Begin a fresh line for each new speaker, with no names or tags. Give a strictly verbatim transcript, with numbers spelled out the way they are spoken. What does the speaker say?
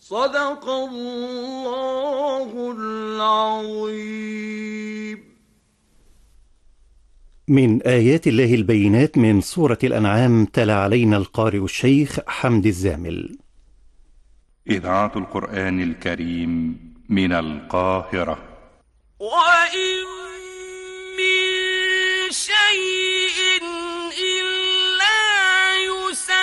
صدق الله العظيم.
من آيات الله البينات من سورة الأنعام، تلا علينا القارئ الشيخ حمد الزامل.
إذاعة القرآن الكريم من القاهرة.
وإن